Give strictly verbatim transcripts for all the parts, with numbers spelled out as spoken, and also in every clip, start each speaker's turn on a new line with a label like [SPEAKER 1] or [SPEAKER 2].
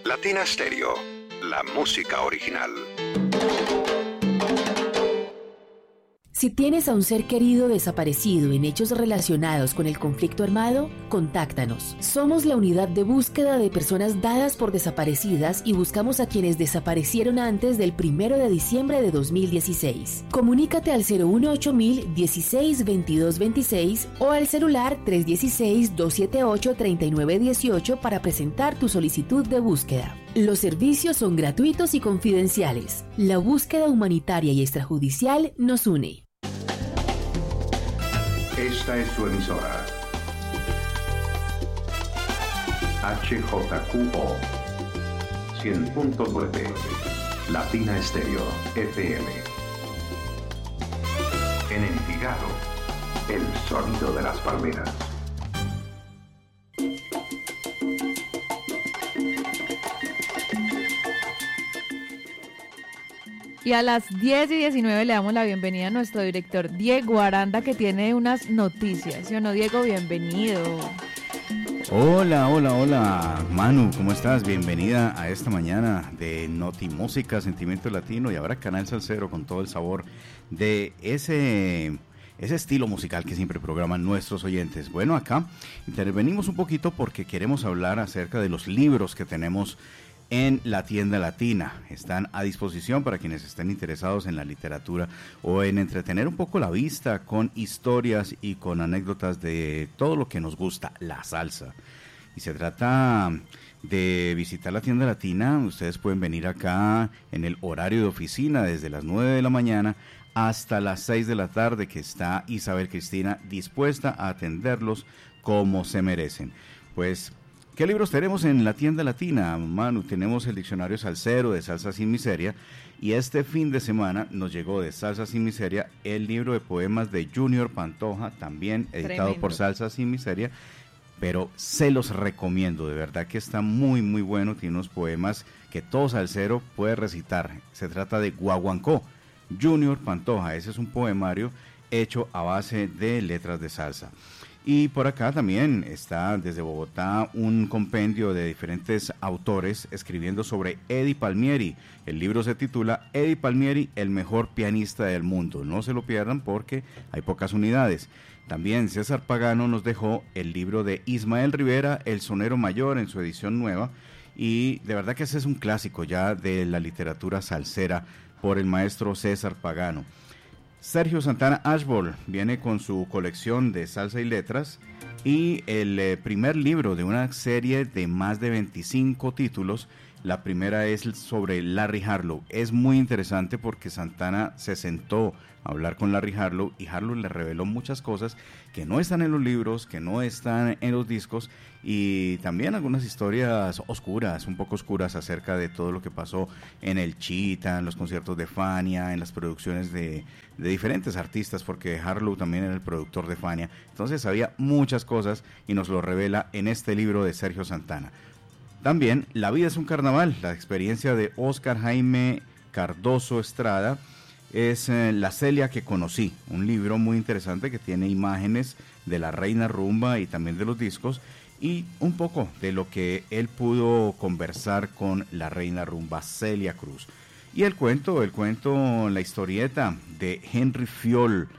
[SPEAKER 1] Latina Stereo, la música original.
[SPEAKER 2] Si tienes a un ser querido desaparecido en hechos relacionados con el conflicto armado, contáctanos. Somos la unidad de búsqueda de personas dadas por desaparecidas y buscamos a quienes desaparecieron antes del primero de diciembre de dos mil dieciséis. Comunícate al cero uno ocho mil dieciséis veintidós veintiséis o al celular tres uno seis, dos siete ocho, tres nueve uno ocho para presentar tu solicitud de búsqueda. Los servicios son gratuitos y confidenciales. La búsqueda humanitaria y extrajudicial nos une.
[SPEAKER 1] Esta es su emisora. H J Q O cien punto nueve Latina Stereo F M. En Envigado, el sonido de las palmeras.
[SPEAKER 3] Y a las diez y diecinueve le damos la bienvenida a nuestro director Diego Aranda, que tiene unas noticias. ¿Sí o no, Diego? Bienvenido.
[SPEAKER 4] Hola, hola, hola, Manu, ¿cómo estás? Bienvenida a esta mañana de Noti Música, Sentimiento Latino y ahora Canal Salsero con todo el sabor de ese, ese estilo musical que siempre programan nuestros oyentes. Bueno, acá intervenimos un poquito porque queremos hablar acerca de los libros que tenemos en la tienda latina. Están a disposición para quienes estén interesados en la literatura o en entretener un poco la vista con historias y con anécdotas de todo lo que nos gusta, la salsa. Y se trata de visitar la tienda latina. Ustedes pueden venir acá en el horario de oficina desde las nueve de la mañana hasta las seis de la tarde, que está Isabel Cristina dispuesta a atenderlos como se merecen. Pues, ¿qué libros tenemos en la tienda latina, Manu? Tenemos el diccionario salsero de Salsa Sin Miseria y este fin de semana nos llegó de Salsa Sin Miseria el libro de poemas de Junior Pantoja, también editado Tremendo. Por Salsa Sin Miseria, pero se los recomiendo, de verdad que está muy muy bueno, tiene unos poemas que todo salsero puede recitar. Se trata de Guaguancó, Junior Pantoja, ese es un poemario hecho a base de letras de salsa. Y por acá también está desde Bogotá un compendio de diferentes autores escribiendo sobre Eddie Palmieri. El libro se titula Eddie Palmieri, el mejor pianista del mundo. No se lo pierdan porque hay pocas unidades. También César Pagano nos dejó el libro de Ismael Rivera, El Sonero Mayor, en su edición nueva. Y de verdad que ese es un clásico ya de la literatura salsera por el maestro César Pagano. Sergio Santana Ashball viene con su colección de salsa y letras y el eh, primer libro de una serie de más de veinticinco títulos. La primera es sobre Larry Harlow. Es muy interesante porque Santana se sentó a hablar con Larry Harlow y Harlow le reveló muchas cosas que no están en los libros, que no están en los discos, y también algunas historias oscuras, un poco oscuras acerca de todo lo que pasó en el Chita, en los conciertos de Fania, en las producciones de, de diferentes artistas, porque Harlow también era el productor de Fania. Entonces había muchas cosas y nos lo revela en este libro de Sergio Santana. También La vida es un carnaval, la experiencia de Oscar Jaime Cardoso Estrada, es eh, La Celia que conocí, un libro muy interesante que tiene imágenes de la Reina Rumba y también de los discos y un poco de lo que él pudo conversar con la Reina Rumba, Celia Cruz. Y el cuento, el cuento, la historieta de Henry Fiol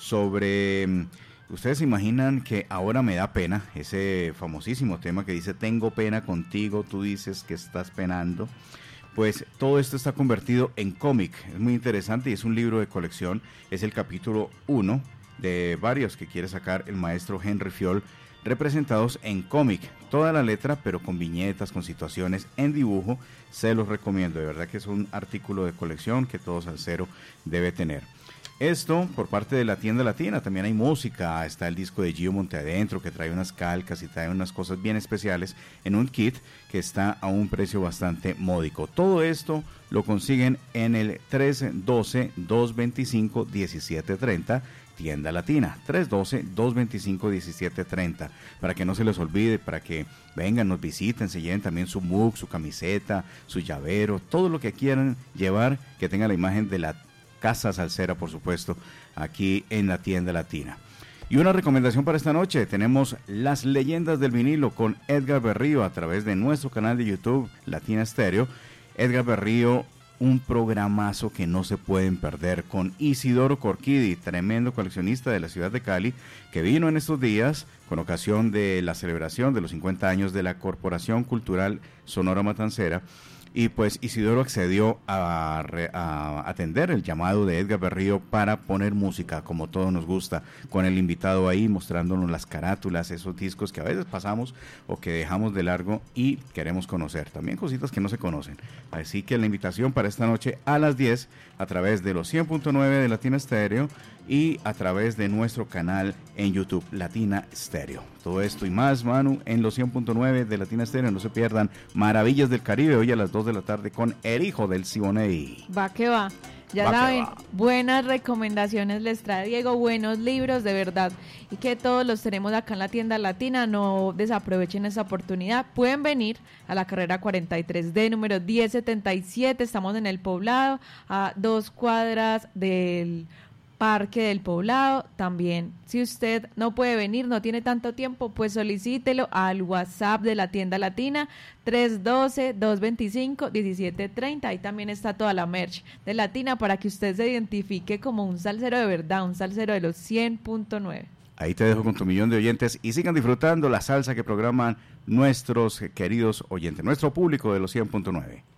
[SPEAKER 4] sobre... Ustedes se imaginan que Ahora me da pena, ese famosísimo tema que dice tengo pena contigo, tú dices que estás penando. Pues todo esto está convertido en cómic, es muy interesante y es un libro de colección, es el capítulo uno de varios que quiere sacar el maestro Henry Fiol, representados en cómic, toda la letra pero con viñetas, con situaciones en dibujo. Se los recomiendo, de verdad que es un artículo de colección que todo salsero debe tener. Esto por parte de la tienda latina. También hay música, está el disco de Gio Monteadentro que trae unas calcas y trae unas cosas bien especiales en un kit que está a un precio bastante módico. Todo esto lo consiguen en el tres uno dos, dos dos cinco, uno siete tres cero, tienda latina, tres uno dos, dos dos cinco, uno siete tres cero, para que no se les olvide, para que vengan, nos visiten, se lleven también su mug, su camiseta, su llavero, todo lo que quieran llevar que tenga la imagen de la Casa Salsera, por supuesto, aquí en la tienda latina. Y una recomendación para esta noche, tenemos Las Leyendas del Vinilo con Edgar Berrío a través de nuestro canal de YouTube Latina Stereo. Edgar Berrío, un programazo que no se pueden perder, con Isidoro Corquidi, tremendo coleccionista de la ciudad de Cali, que vino en estos días con ocasión de la celebración de los cincuenta años de la Corporación Cultural Sonora Matancera. Y pues Isidoro accedió a, re, a atender el llamado de Edgar Berrío para poner música, como todos nos gusta, con el invitado ahí mostrándonos las carátulas, esos discos que a veces pasamos o que dejamos de largo y queremos conocer, también cositas que no se conocen. Así que la invitación para esta noche a las diez a través de los cien punto nueve de Latina Stereo y a través de nuestro canal en YouTube, Latina Stereo. Todo esto y más, Manu, en los cien punto nueve de Latina Stereo. No se pierdan Maravillas del Caribe, hoy a las dos de la tarde con El Hijo del Siboney.
[SPEAKER 3] Va que va. Ya
[SPEAKER 4] Va
[SPEAKER 3] saben,
[SPEAKER 4] va.
[SPEAKER 3] buenas recomendaciones les trae Diego, buenos libros de verdad, y que todos los tenemos acá en la tienda latina. No desaprovechen esa oportunidad. Pueden venir a la carrera cuarenta y tres D, número diez setenta y siete. Estamos en el Poblado, a dos cuadras del Parque del Poblado. También, si usted no puede venir, no tiene tanto tiempo, pues solicítelo al WhatsApp de la tienda latina, tres uno dos, dos dos cinco, uno siete tres cero. Ahí también está toda la merch de Latina para que usted se identifique como un salsero de verdad, un salsero de los cien punto nueve.
[SPEAKER 4] Ahí te dejo con tu millón de oyentes y sigan disfrutando la salsa que programan nuestros queridos oyentes, nuestro público de los cien punto nueve.